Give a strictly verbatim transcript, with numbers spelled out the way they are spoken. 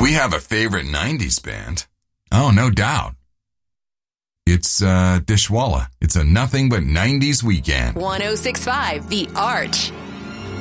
We have a favorite nineties band. Oh, no doubt. It's uh, Dishwalla. It's a nothing but nineties weekend. one oh six point five The Arch.